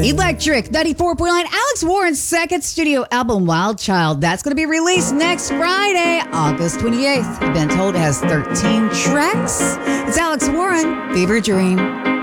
Electric 94.9, Alex Warren's second studio album, Wild Child. That's going to be released next Friday, August 28th. I've been told it has 13 tracks. It's Alex Warren, Fever Dream.